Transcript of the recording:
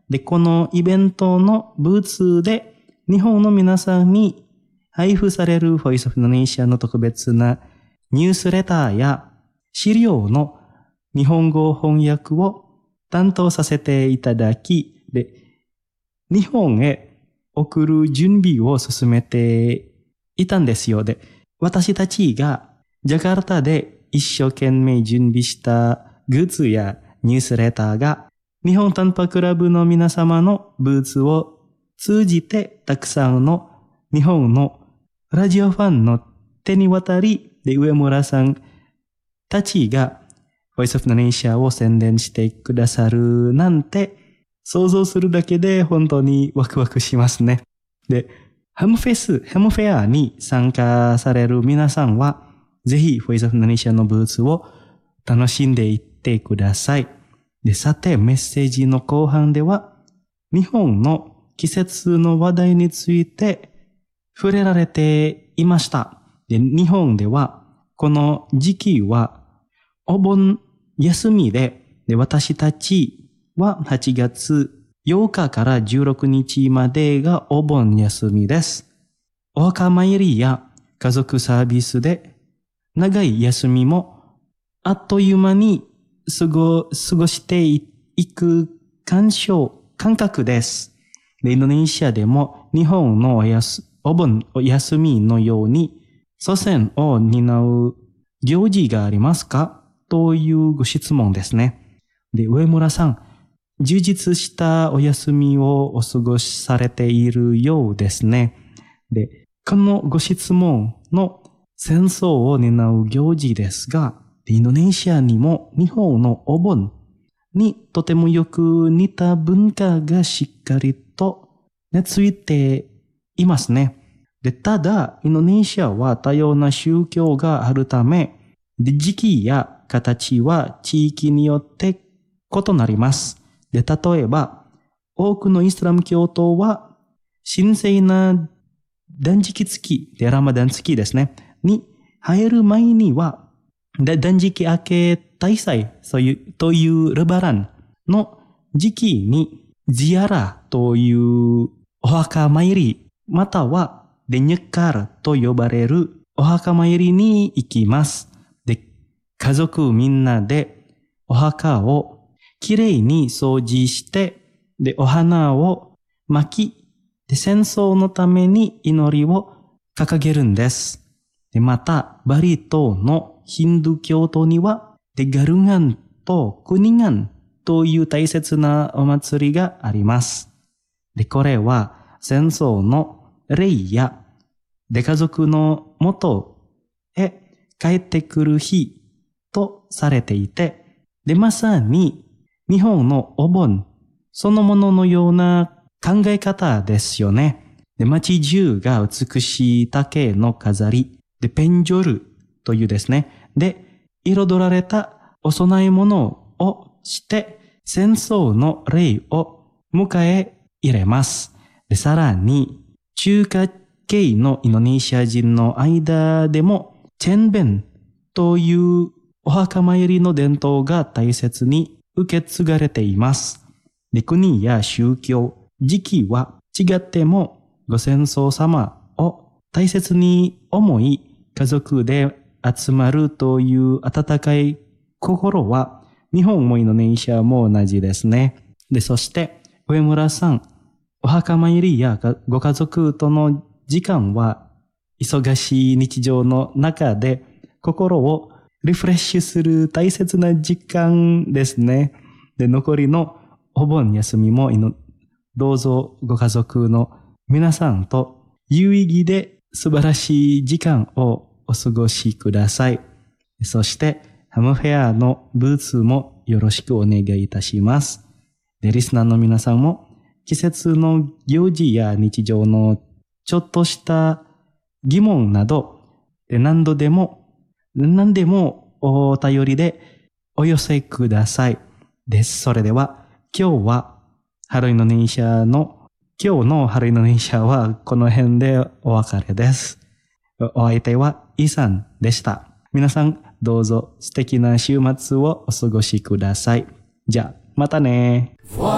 で、このイベントのブースで日本の皆さんに配布される Voice of Indonesia の特別なニュースレターや資料の日本語翻訳を担当させていただき、で、日本へ送る準備を進めていたんですよ。で、私たちがジャカルタで一生懸命準備したグッズやニュースレターが日本短波クラブの皆様のブースを通じてたくさんの日本のラジオファンの手に渡り、で、上村さんたちが Voice of Indonesia を宣伝してくださるなんて想像するだけで本当にワクワクしますね。で、ハムフェアに参加される皆さんはぜひ Voice of Indonesia のブースを楽しんでいってください。で、さてメッセージの後半では日本の季節の話題について触れられていました。で、日本ではこの時期はお盆休みで、私たちは8月8日から16日までがお盆休みです。お墓参りや家族サービスで長い休みもあっという間に過ごしていく感覚です。で、インドネシアでも日本のお盆休みのように祖先を担う行事がありますかというご質問ですね。で、上村さん、充実したお休みをお過ごしされているようですね。で、このご質問の戦争を担う行事ですが、インドネシアにも日本のお盆にとてもよく似た文化がしっかりとついていますね。で、ただ、インドネシアは多様な宗教があるため、時期や形は地域によって異なります。で、例えば、多くのイスラム教徒は神聖な断食月、ラマダン月ですね、に入る前には、断食明け大祭というレバランの時期にジアラというお墓参り、またはデニュッカーと呼ばれるお墓参りに行きます。で、家族みんなでお墓をきれいに掃除して、で、お花を巻き、で、戦争のために祈りを掲げるんです。で、また、バリ島のヒンドゥー教徒には、で、ガルガンとクニガンという大切なお祭りがあります。で、これは戦争の霊や、で、家族の元へ帰ってくる日とされていて、で、まさに日本のお盆そのもののような考え方ですよね。で、街中が美しい竹の飾り、で、ペンジョルというですね。で、彩られたお供え物をして、戦争の霊を迎え入れます。で、さらに、中華系のインドネシア人の間でも、チェンベンというお墓参りの伝統が大切に受け継がれています。で、国や宗教、時期は違っても、ご先祖様を大切に思い、家族で集まるという温かい心は、日本もインドネシアも同じですね。で、そして、上村さん、お墓参りやご家族との時間は、忙しい日常の中で心をリフレッシュする大切な時間ですね。で、残りのお盆休みもどうぞご家族の皆さんと有意義で素晴らしい時間をお過ごしください。そしてハムフェアのブーツもよろしくお願いいたします。で、リスナーの皆さんも季節の行事や日常のちょっとした疑問など何でもお便りでお寄せください。です。それでは今日のハローインドネシアはこの辺でお別れです。お相手はイさんでした。皆さんどうぞ素敵な週末をお過ごしください。じゃあまたね。